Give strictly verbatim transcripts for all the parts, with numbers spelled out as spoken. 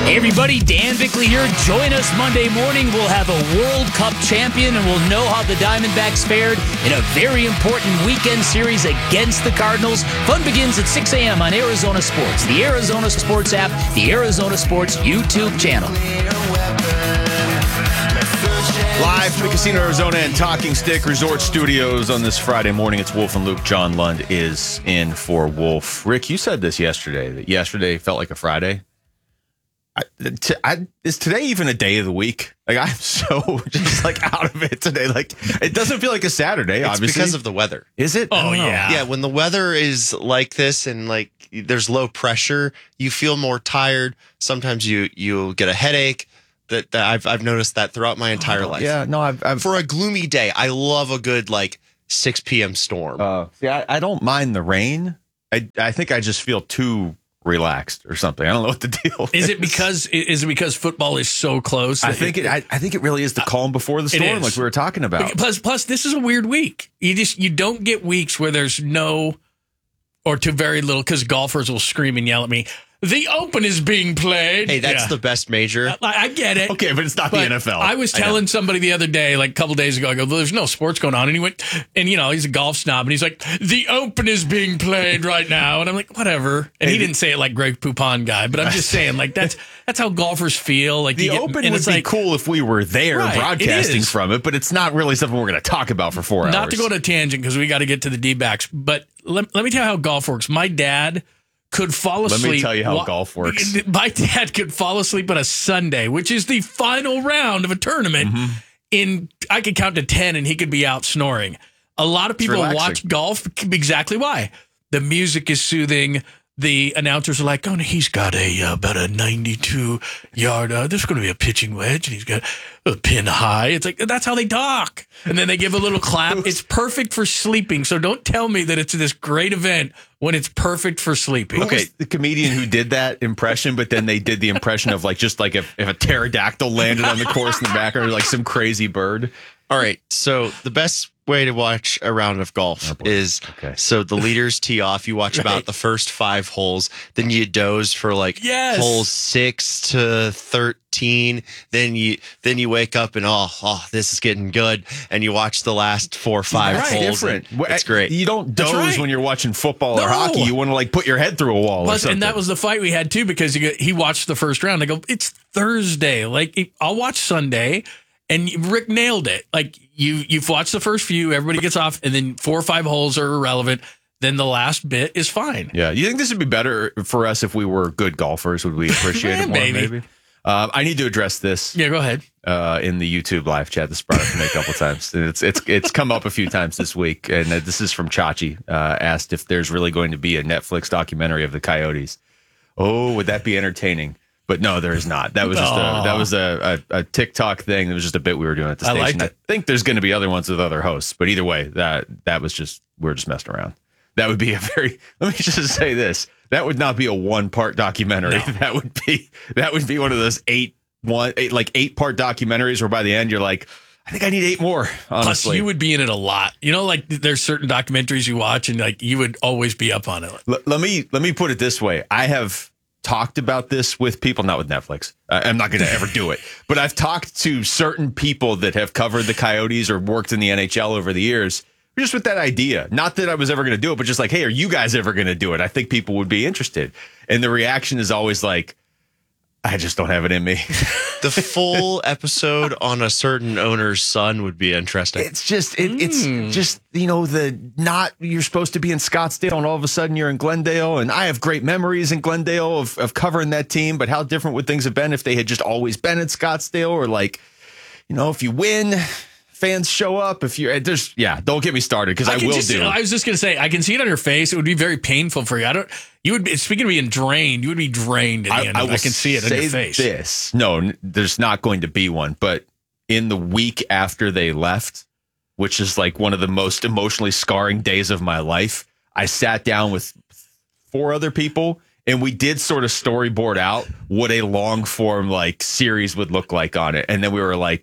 Hey everybody, Dan Bickley here. Join us Monday morning. We'll have a World Cup champion and we'll know how the Diamondbacks fared in a very important weekend series against the Cardinals. Fun begins at six a.m. on Arizona Sports, the Arizona Sports app, the Arizona Sports YouTube channel. Live from the Casino Arizona and Talking Stick Resort Studios on this Friday morning. It's Wolf and Luke. John Lund is in for Wolf. Rick, you said this yesterday, that yesterday felt like a Friday. I, t- I, is today even a day of the week? Like, I'm so just like out of it today. Like, it doesn't feel like a Saturday, It's obviously. because of the weather. Is it? Oh, yeah. Yeah, when the weather is like this and like there's low pressure, you feel more tired. Sometimes you you'll get a headache. That, that I've I've noticed that throughout my entire Oh, life. Yeah, no, I've, I've For a gloomy day, I love a good like six p.m. storm. uh, see, I, I don't mind the rain. I I think I just feel too relaxed or something. I don't know what the deal is. Is it because is it because football is so close? I think it. I, I think it really is the calm before the storm, is. like we were talking about. Plus, plus, this is a weird week. You just you don't get weeks where there's no or too very little because golfers will scream and yell at me. The Open is being played. Hey, that's Yeah. the best major. I, I get it. Okay, but it's not But the N F L. I was telling somebody the other day, like a couple days ago, I go, there's no sports going on. And he went, and you know, he's a golf snob. And he's like, the Open is being played right now. And I'm like, whatever. And he didn't say it like Greg Poupon guy, but I'm just saying, like, that's that's how golfers feel. Like The you get, Open and would it's be like, cool if we were there Right, it broadcasting is. from it, but it's not really something we're going to talk about for four Not hours. to go to a tangent because we got to get to the D-backs, but let, let me tell you how golf works. My dad could fall Let asleep. me tell you how wa- golf works. My dad could fall asleep on a Sunday, which is the final round of a tournament. Mm-hmm. In I could count to ten, and he could be out snoring. A lot of people relaxing. watch golf. Exactly why. The music is soothing. The announcers are like, "Oh, he's got a uh, about a ninety-two yard. Uh, there's going to be a pitching wedge, and he's got a pin high." It's like that's how they talk, and then they give a little clap. It's perfect for sleeping. So don't tell me that it's this great event when it's perfect for sleeping. Okay, the comedian who did that impression, but then they did the impression of like just like if, if a pterodactyl landed on the course in the background, or like some crazy bird. All right. So the best way to watch a round of golf is Okay. so the leaders tee off. You watch about the first five holes, then you doze for like Yes. holes six to thirteen. Then you then you wake up and oh, oh this is getting good, and you watch the last four or five Right, holes. different. and It's great. You don't That's doze right. when you're watching football or No. hockey. You want to like put your head through a wall or Plus, something. and that was the fight we had too because you get, he watched the first round. I go, it's Thursday. Like it- I'll watch Sunday, and Rick nailed it. Like you, you've watched the first few. Everybody gets off, and then four or five holes are irrelevant. Then the last bit is fine. Yeah, you think this would be better for us if we were good golfers? Would we appreciate Yeah, it more? maybe. Maybe. Uh, I need to address this Yeah, go ahead. uh, in the YouTube live chat. This brought up to me a couple times. And it's it's it's come up a few times this week, and uh, this is from Chachi. Uh, asked if there's really going to be a Netflix documentary of the Coyotes. Oh, would that be entertaining? But no, there is not. That was just a, that was a, a, a TikTok thing. It was just a bit we were doing at the I station. liked it. I think there's going to be other ones with other hosts, but either way, that that was just we we're just messing around. That would be a very. Let me just say this: that would not be a one part documentary. No. That would be that would be one of those eight one eight like eight part documentaries where by the end you're like, I think I need eight more. Plus, Honestly, you would be in it a lot. You know, like there's certain documentaries you watch, and like you would always be up on it. L- let me let me put it this way: I have talked about this with people, not with Netflix. Uh, I'm not going to ever do it, but I've talked to certain people that have covered the Coyotes or worked in the N H L over the years, just with that idea. Not that I was ever going to do it, but just like, hey, are you guys ever going to do it? I think people would be interested. And the reaction is always like, I just don't have it in me. The full episode on a certain owner's son would be interesting. It's just, it, it's Hmm. just, you know, the not, you're supposed to be in Scottsdale and all of a sudden you're in Glendale. And I have great memories in Glendale of, of covering that team. But how different would things have been if they had just always been in Scottsdale? Or like, you know, if you win, fans show up. If you're, there's, yeah, don't get me started because I, can will just, do. I was just gonna say, I can see it on your face. It would be very painful for you. I don't. You would be speaking of being drained. You would be drained at the end. I, will I can see it on say your face. This, no, n- there's not going to be one. But in the week after they left, which is like one of the most emotionally scarring days of my life, I sat down with four other people and we did sort of storyboard out what a long form like series would look like on it. And then we were like,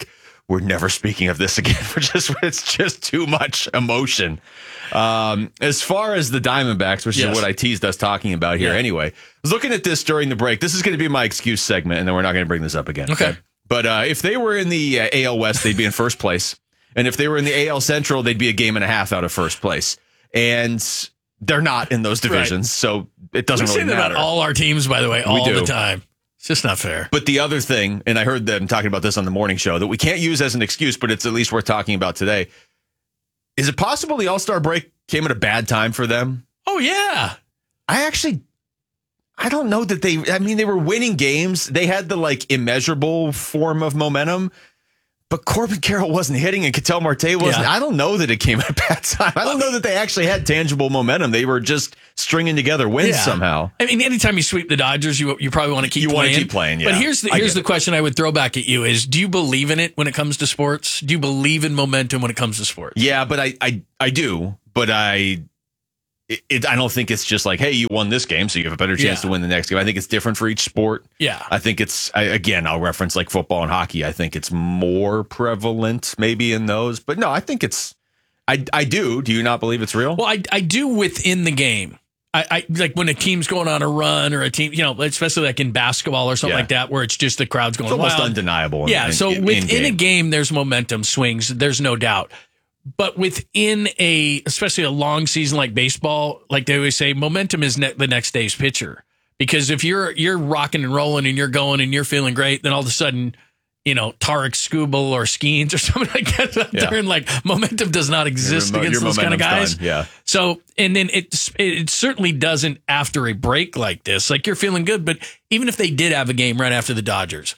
we're never speaking of this again. We're just, it's just too much emotion. Um, as far as the Diamondbacks, which Yes. is what I teased us talking about here Yeah. anyway, I was looking at this during the break. This is going to be my excuse segment, and then we're not going to bring this up again. Okay. But uh, if they were in the uh, A L West, they'd be in first place. And if they were in the A L Central, they'd be a game and a half out of first place. And they're not in those divisions, so it doesn't We really say that matter. about all our teams, by the way, all do. the time. It's just not fair. But the other thing, and I heard them talking about this on the morning show, that we can't use as an excuse, but it's at least worth talking about today. Is it possible the All-Star break came at a bad time for them? Oh, yeah. I actually, I don't know that they, I mean, they were winning games. They had the like immeasurable form of momentum, but Corbin Carroll wasn't hitting and Ketel Marte wasn't. Yeah. I don't know that it came at a bad time. I don't know that they actually had tangible momentum. They were just stringing together wins Yeah. somehow. I mean, anytime you sweep the Dodgers, you you probably want to keep You playing. wanna keep playing, yeah. But here's the I here's get the question I would throw back at you is, do you believe in it when it comes to sports? Do you believe in momentum when it comes to sports? Yeah, but I, I, I do, but I, it, it, I don't think it's just like, hey, you won this game, so you have a better chance Yeah. to win the next game. I think it's different for each sport. Yeah. I think it's, I, again, I'll reference like football and hockey. I think it's more prevalent maybe in those, but no, I think it's, I, I do. Do you not believe it's real? Well, I, I do within the game. I, I like when a team's going on a run or a team, you know, especially like in basketball or something Yeah. like that, where it's just the crowd's going It's almost wild. undeniable. in- Yeah. in- So in- within in-game. a game, there's momentum swings. There's no doubt. But within a, especially a long season like baseball, like they always say, momentum is ne- the next day's pitcher. Because if you're you're rocking and rolling and you're going and you're feeling great, then all of a sudden, you know, Tarek Skubal or Skeens or something like that out Yeah. there, and like momentum does not exist Your mo- against your those kind of momentum's guys. gone, yeah. So, and then it it certainly doesn't after a break like this. Like you're feeling good, but even if they did have a game right after the Dodgers,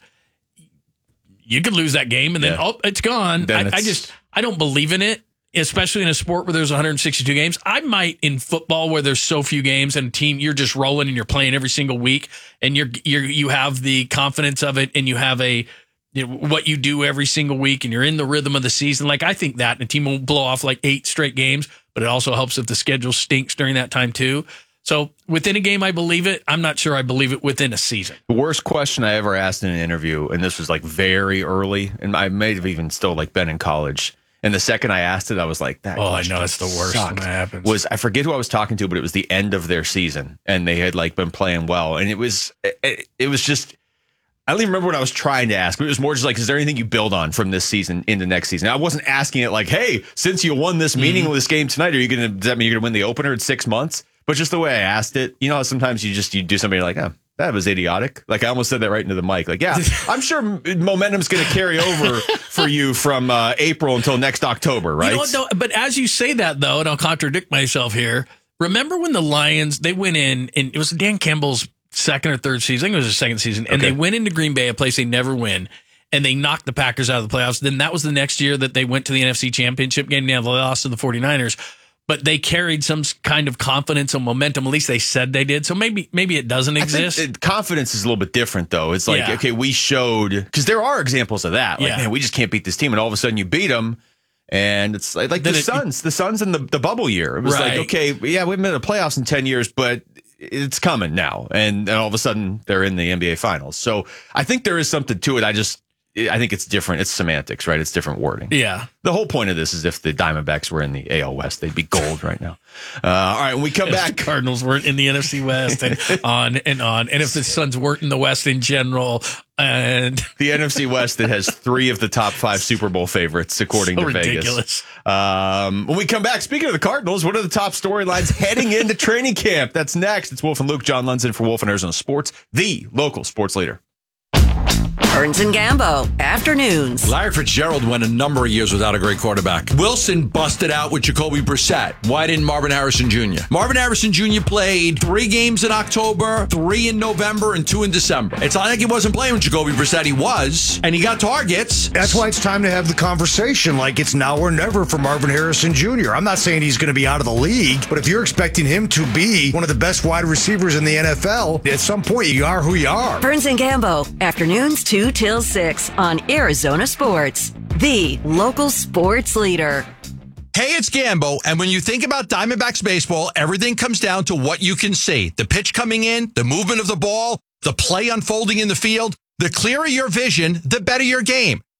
you could lose that game and then Yeah. oh, it's gone. Then I, I it's- just I don't believe in it, especially in a sport where there's one hundred sixty-two games. I might in football where there's so few games and a team you're just rolling and you're playing every single week and you're you're you have the confidence of it and you have a you know, what you do every single week and you're in the rhythm of the season. Like I think that and a team won't blow off like eight straight games, but it also helps if the schedule stinks during that time too. So within a game, I believe it. I'm not sure I believe it within a season. The worst question I ever asked in an interview, and this was like very early, and I may have even still like been in college. And the second I asked it, I was like, "That." Oh, I question know it's the worst sucked. when that happens. Was I forget who I was talking to, but it was the end of their season, and they had like been playing well, and it was it, it was just. I don't even remember what I was trying to ask. But it was more just like, is there anything you build on from this season into next season? I wasn't asking it like, hey, since you won this meaningless game tonight, are you gonna? Does that mean you're gonna win the opener in six months? But just the way I asked it, you know, sometimes you just you do something you're like, oh, that was idiotic. Like I almost said that right into the mic. Like, yeah, I'm sure momentum's going to carry over for you from uh, April until next October, right? You know what, though? But as you say that, though, and I'll contradict myself here. Remember when the Lions, they went in, and it was Dan Campbell's second or third season. I think it was his second season. And Okay. they went into Green Bay, a place they never win, and they knocked the Packers out of the playoffs. Then that was the next year that they went to the N F C Championship game. Now they lost to the 49ers. But they carried some kind of confidence and momentum. At least they said they did. So maybe maybe it doesn't I exist. think it- confidence is a little bit different, though. It's like, Yeah. okay, we showed, because there are examples of that. Like, Yeah. man, we just can't beat this team. And all of a sudden you beat them. And it's like, like the Then it- Suns, the Suns in the, the bubble year. It was Right. like, okay, yeah, we haven't been in the playoffs in ten years, but it's coming now. And, and all of a sudden they're in the N B A finals. So I think there is something to it. I just, I think it's different. It's semantics, right? It's different wording. yeah. The whole point of this is if the Diamondbacks were in the A L West, they'd be gold right now. Uh, all right, when we come If back, the Cardinals weren't in the N F C West and on and on. And if the Suns weren't in the West in general. And the N F C West that has three of the top five Super Bowl favorites, according So to ridiculous. Vegas. Um, when we come back, speaking of the Cardinals, what are the top storylines heading into training camp? That's next. It's Wolf and Luke, John Lunson for Wolf and Arizona Sports, the local sports leader. Burns and Gambo, afternoons. Larry Fitzgerald went a number of years without a great quarterback. Wilson busted out with Jacoby Brissett. Why didn't Marvin Harrison Junior? Marvin Harrison Junior played three games in October, three in November, and two in December. It's not like he wasn't playing with Jacoby Brissett. He was, and he got targets. That's why it's time to have the conversation like it's now or never for Marvin Harrison Junior I'm not saying he's going to be out of the league, but if you're expecting him to be one of the best wide receivers in the N F L, at some point you are who you are. Burns and Gambo, afternoons two till six on Arizona Sports, the local sports leader. Hey, it's Gambo, and when you think about Diamondbacks baseball, everything comes down to what you can see. The pitch coming in, the movement of the ball, the play unfolding in the field. The clearer your vision, the better your game.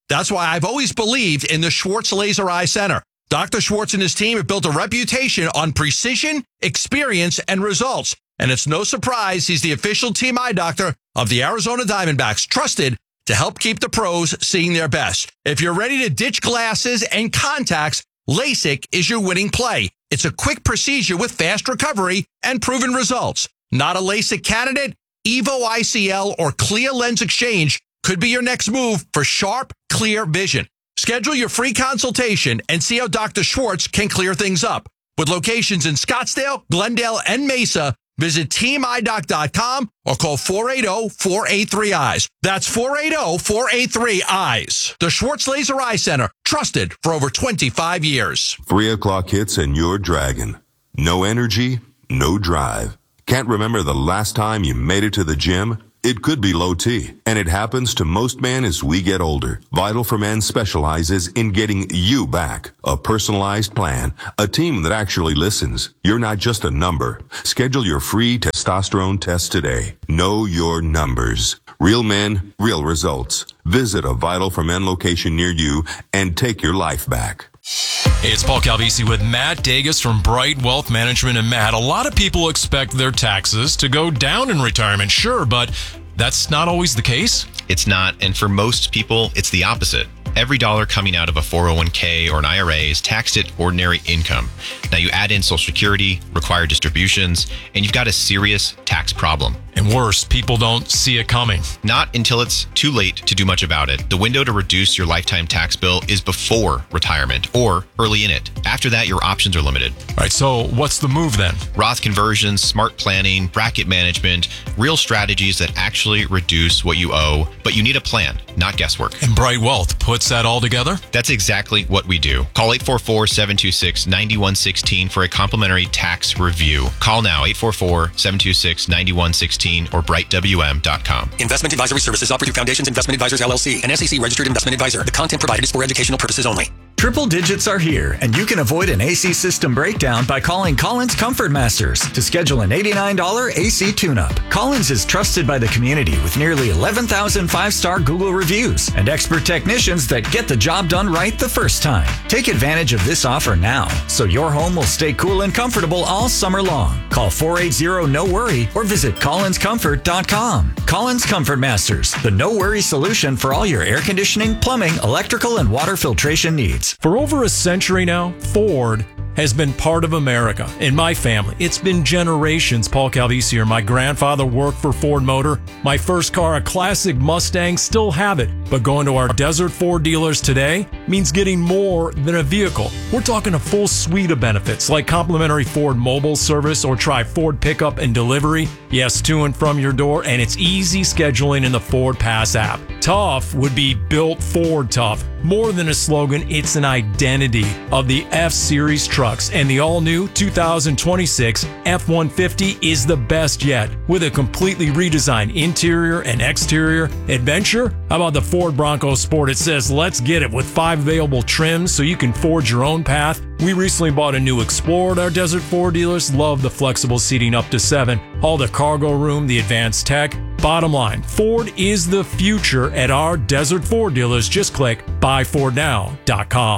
That's why I've always believed in the Schwartz Laser Eye Center. Doctor Schwartz and his team have built a reputation on precision, experience, and results. And it's no surprise he's the official team eye doctor of the Arizona Diamondbacks, trusted to help keep the pros seeing their best. If you're ready to ditch glasses and contacts, LASIK is your winning play. It's a quick procedure with fast recovery and proven results. Not a LASIK candidate? Evo I C L or Clear Lens Exchange could be your next move for sharp, clear vision. Schedule your free consultation and see how Doctor Schwartz can clear things up. With locations in Scottsdale, Glendale, and Mesa, visit team eye doc dot com or call four eight zero, four eight three, eyes. That's four eight zero, four eight three, eyes. The Schwartz Laser Eye Center, trusted for over twenty-five years. Three o'clock hits and you're dragging. No energy, no drive. Can't remember the last time you made it to the gym? It could be low T, and it happens to most men as we get older. Vital for Men specializes in getting you back. A personalized plan, a team that actually listens. You're not just a number. Schedule your free testosterone test today. Know your numbers. Real men, real results. Visit a Vital for Men location near you and take your life back. Hey, it's Paul Calvisi with Matt Dagas from Bright Wealth Management. And Matt, a lot of people expect their taxes to go down in retirement, sure, but that's not always the case. It's not, and for most people, it's the opposite. Every dollar coming out of a four oh one k or an I R A is taxed at ordinary income. Now you add in Social Security, required distributions, and you've got a serious tax problem. And worse, people don't see it coming. Not until it's too late to do much about it. The window to reduce your lifetime tax bill is before retirement or early in it. After that, your options are limited. All right, so what's the move then? Roth conversions, smart planning, bracket management, real strategies that actually reduce what you owe, but you need a plan, not guesswork. And Bright Wealth puts that all together? That's exactly what we do. Call eight four four, seven two six, nine one one six for a complimentary tax review. Call now, eight four four, seven two six, nine one one six or bright w m dot com. Investment advisory services offered through Foundations Investment Advisors, L L C, an S E C registered investment advisor. The content provided is for educational purposes only. Triple digits are here, and you can avoid an A C system breakdown by calling Collins Comfort Masters to schedule an eighty-nine dollars A C tune-up. Collins is trusted by the community with nearly eleven thousand five-star Google reviews and expert technicians that get the job done right the first time. Take advantage of this offer now, so your home will stay cool and comfortable all summer long. Call four eight zero, no worry or visit collins comfort dot com. Collins Comfort Masters, the no-worry solution for all your air conditioning, plumbing, electrical, and water filtration needs. For over a century now, Ford has been part of America. In my family, it's been generations. Paul Calvisi here. My grandfather worked for Ford Motor. My first car, a classic Mustang, still have it. But going to our Desert Ford dealers today means getting more than a vehicle. We're talking a full suite of benefits like complimentary Ford mobile service or try Ford pickup and delivery. Yes, to and from your door, and it's easy scheduling in the Ford Pass app. Tough would be built Ford tough. More than a slogan, it's an identity of the F-Series trucks, and the all-new two thousand twenty-six F one fifty is the best yet. With a completely redesigned interior and exterior adventure, how about the Ford Bronco Sport? It says, let's get it, with five available trims so you can forge your own path. We recently bought a new Explorer at our Desert Ford dealers. Love the flexible seating up to seven. All the cargo room, the advanced tech. Bottom line, Ford is the future at our Desert Ford dealers. Just click buy ford now dot com.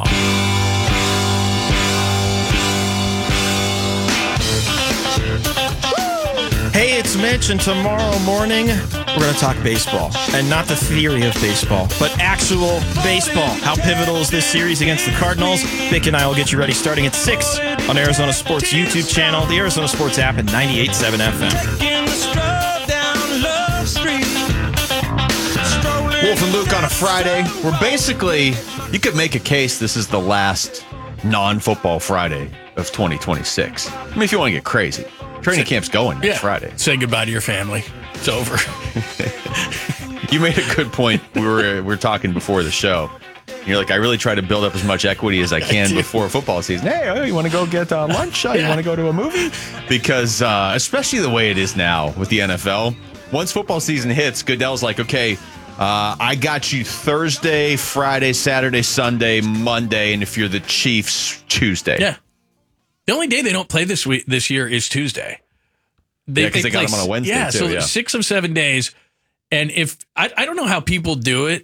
Hey, it's Mitch, and tomorrow morning we're going to talk baseball. And not the theory of baseball, but actual baseball. How pivotal is this series against the Cardinals? Vic and I will get you ready starting at six on Arizona Sports YouTube channel, the Arizona Sports app, and ninety-eight point seven F M. Wolf and Luke on a Friday. We're basically, you could make a case this is the last non-football Friday of twenty twenty-six. I mean, if you want to get crazy. Training Say, camp's going next yeah, Friday. Say goodbye to your family. It's over. You made a good point. We were we were talking before the show. You're like, I really try to build up as much equity as I can I before football season. Hey, oh, you want to go get uh, lunch? Oh, you yeah. want to go to a movie? Because uh, especially the way it is now with the N F L, once football season hits, Goodell's like, okay, uh, I got you Thursday, Friday, Saturday, Sunday, Monday, and if you're the Chiefs, Tuesday. Yeah. The only day they don't play this week this year is Tuesday. They, yeah, because they, they got them on a Wednesday, yeah, too. So yeah, so six of seven days. And if I, I don't know how people do it,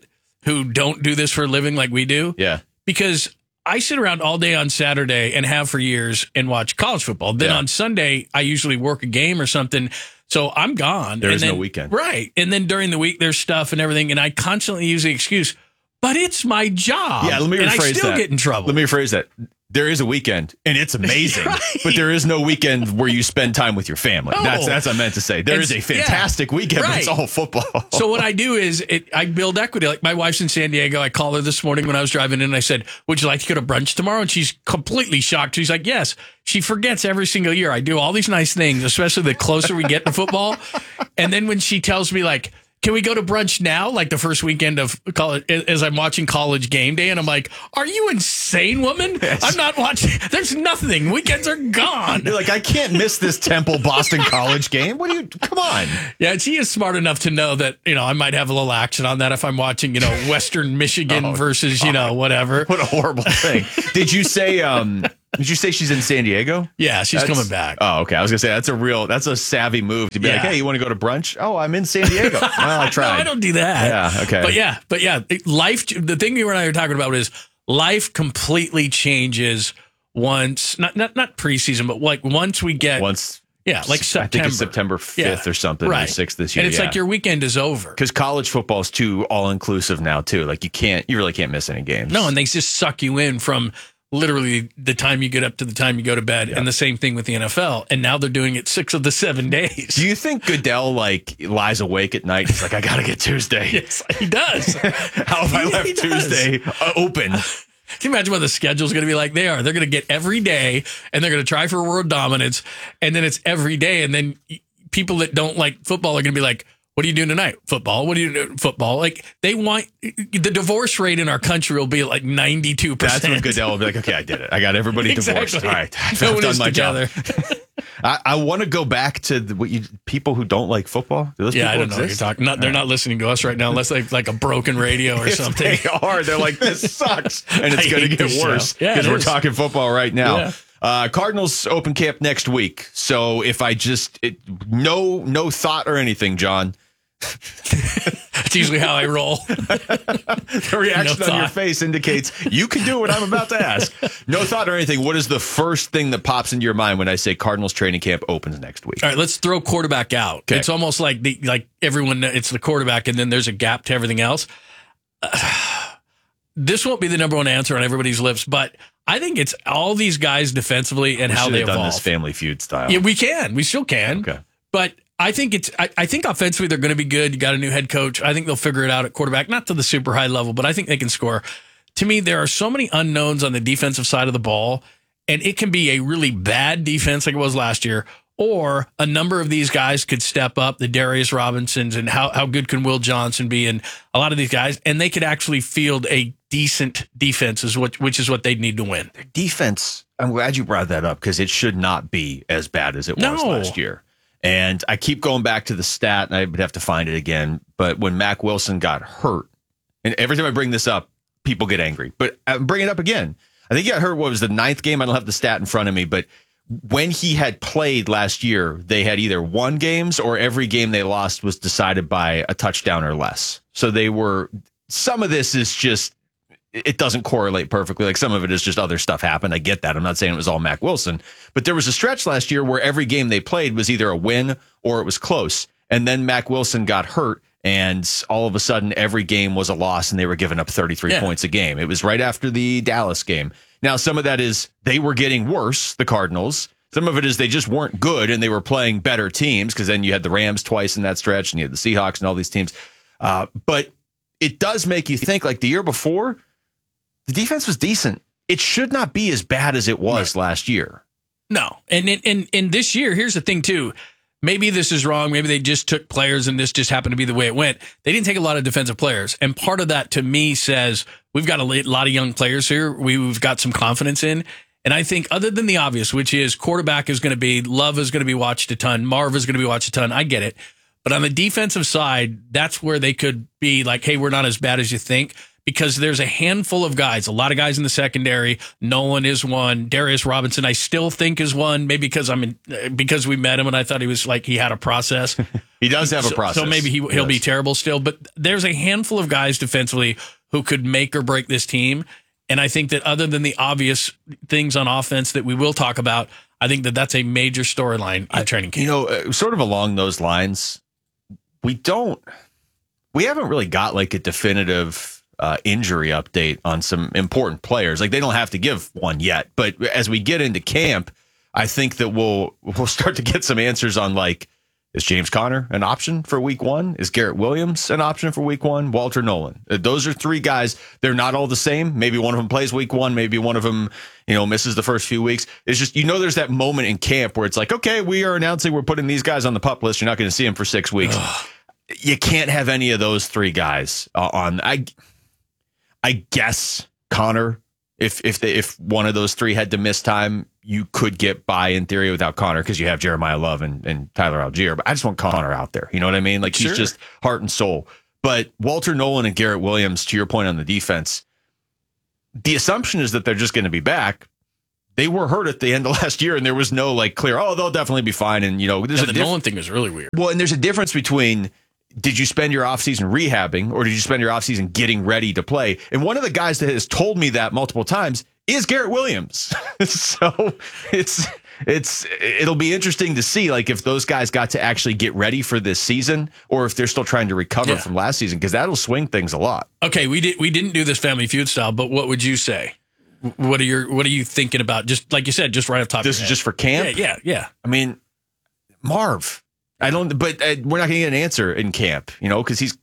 who don't do this for a living like we do. Yeah. Because I sit around all day on Saturday and have for years and watch college football. Then Yeah. on Sunday, I usually work a game or something. So I'm gone. There and is then, no weekend. Right. And then during the week, there's stuff and everything. And I constantly use the excuse, but it's my job. Yeah, let me rephrase and I still that. get in trouble. Let me rephrase that. There is a weekend, and it's amazing, Right. but there is no weekend where you spend time with your family. No. That's that's what I meant to say. There And is a s- yeah. fantastic weekend, but it's Right. all football. So what I do is it, I build equity. Like my wife's in San Diego. I called her this morning when I was driving in and I said, would you like to go to brunch tomorrow? And she's completely shocked. She's like, yes. She forgets every single year. I do all these nice things, especially the closer we get to football. And then when she tells me like, can we go to brunch now? Like the first weekend of college, as I'm watching College Game Day, and I'm like, "Are you insane, woman? I'm not watching. There's nothing. Weekends are gone." You're like, I can't miss this Temple Boston College game. What do you? Come on. Yeah, she is smart enough to know that you know I might have a little action on that if I'm watching, you know, Western Michigan Oh, versus you know whatever. What a horrible thing. Did you say? Um, did you say she's in San Diego? Yeah, she's That's- coming back. Oh, okay. I was gonna say that's a real, that's a savvy move to be Yeah. like, hey, you want to go to brunch? Oh, I'm in San Diego. Well, I tried. No, I don't do that. Yeah. Okay. But yeah, but yeah, it- life. The thing you and I are talking about is life completely changes once. Not not not preseason, but like once we get Once. yeah, like September. I think it's September fifth Yeah. or something, Right. or sixth this year. And it's yeah. like your weekend is over. Because college football is too all inclusive now too. Like you can't, you really can't miss any games. No, and they just suck you in from literally the time you get up to the time you go to bed, and the same thing with the N F L. And now they're doing it six of the seven days. Do you think Goodell like lies awake at night? He's like, I gotta get Tuesday. Yes, he does. How have I He left does. Tuesday uh, open? Can you imagine what the schedule is going to be like? They are. They're going to get every day, and they're going to try for world dominance, and then it's every day, and then people that don't like football are going to be like, "What are you doing tonight? Football? What are you doing? Football?" Like they want the divorce rate in our country will be like ninety-two percent. That's when Goodell will be like, okay, I did it. I got everybody divorced. Exactly. All right, I've, No I've one done is my together. job. I, I want to go back to the, what you people who don't like football. Do those Yeah, I people don't know what you're exist? talking. Not, they're not listening to us right now unless they have like a broken radio or If something. they are. They're like, this sucks, and it's I going to hate get this show. worse Yeah, because it we're is. talking football right now. Yeah. Uh, Cardinals open camp next week. So if I just it, no no thought or anything, John. That's usually how I roll. The reaction No on your thought. face indicates you can do what I'm about to ask. No thought or anything. What is the first thing that pops into your mind when I say Cardinals training camp opens next week? All right, let's throw quarterback out. Okay. It's almost like the like everyone. It's the quarterback, and then there's a gap to everything else. Uh, this won't be the number one answer on everybody's lips, but I think it's all these guys defensively and We how should they have done evolve. this Family Feud style. Yeah, we can. We still can. Okay. But I think it's. I, I think offensively they're going to be good. You got a new head coach. I think they'll figure it out at quarterback, not to the super high level, but I think they can score. To me, there are so many unknowns on the defensive side of the ball, and it can be a really bad defense like it was last year, or a number of these guys could step up. The Darius Robinsons and how how good can Will Johnson be, and a lot of these guys, and they could actually field a decent defense, is what which is what they need to win. Their defense, I'm glad you brought that up because it should not be as bad as it was No. last year. And I keep going back to the stat, and I would have to find it again. But when Mac Wilson got hurt, and every time I bring this up, people get angry. But I bring it up again. I think he got hurt. What was the ninth game? I don't have the stat in front of me, but when he had played last year, they had either won games or every game they lost was decided by a touchdown or less. So they were. Some of this is just. It doesn't correlate perfectly. Like some of it is just other stuff happened. I get that. I'm not saying it was all Mac Wilson, but there was a stretch last year where every game they played was either a win or it was close. And then Mac Wilson got hurt, and all of a sudden every game was a loss, and they were giving up thirty-three Yeah. points a game. It was right after the Dallas game. Now, some of that is they were getting worse, the Cardinals. Some of it is they just weren't good, and they were playing better teams, because then you had the Rams twice in that stretch, and you had the Seahawks and all these teams. Uh, but it does make you think, like the year before, the defense was decent. It should not be as bad as it was last year. No. And in, in, in this year, here's the thing, too. Maybe this is wrong. Maybe they just took players and this just happened to be the way it went. They didn't take a lot of defensive players. And part of that, to me, says we've got a lot of young players here we've got some confidence in. And I think other than the obvious, which is quarterback is going to be, Love is going to be watched a ton, Marv is going to be watched a ton. I get it. But on the defensive side, that's where they could be like, hey, we're not as bad as you think. Because there's a handful of guys, a lot of guys in the secondary. Nolan is one. Darius Robinson, I still think is one. Maybe because I'm in, because we met him and I thought he was like he had a process. He does have so, a process. so maybe he, he'll Yes. be terrible still. But there's a handful of guys defensively who could make or break this team. And I think that other than the obvious things on offense that we will talk about, I think that that's a major storyline in training camp. You know, uh, sort of along those lines, we don't, we haven't really got like a definitive uh, injury update on some important players. Like they don't have to give one yet, but as we get into camp, I think that we'll we'll start to get some answers on like, is James Conner an option for week one? Is Garrett Williams an option for week one? Walter Nolan. Those are three guys. They're not all the same. Maybe one of them plays week one. Maybe one of them, you know, misses the first few weeks. It's just, you know, there's that moment in camp where it's like, okay, we are announcing we're putting these guys on the PUP list. You're not going to see them for six weeks. You can't have any of those three guys uh, on. I, I guess Conner, if if they, if one of those three had to miss time, you could get by in theory without Conner because you have Jeremiah Love and, and Tyler Algier. But I just want Conner out there. You know what I mean? Like he's Sure. just heart and soul. But Walter Nolan and Garrett Williams, to your point on the defense, the assumption is that they're just going to be back. They were hurt at the end of last year, and there was no like clear, oh, they'll definitely be fine. And, you know, there's Yeah, a the diff- Nolan thing was really weird. Well, and there's a difference between did you spend your offseason rehabbing or did you spend your offseason getting ready to play? And one of the guys that has told me that multiple times is Garrett Williams. So it's it's it'll be interesting to see like if those guys got to actually get ready for this season or if they're still trying to recover Yeah. from last season because that'll swing things a lot. Okay, we did we didn't do this Family Feud style, but what would you say? What are your what are you thinking about? Just like you said, just right off the top of This your is head. just for camp? Yeah, yeah, yeah. I mean, Marv. I don't, but uh, we're not going to get an answer in camp, you know, because he's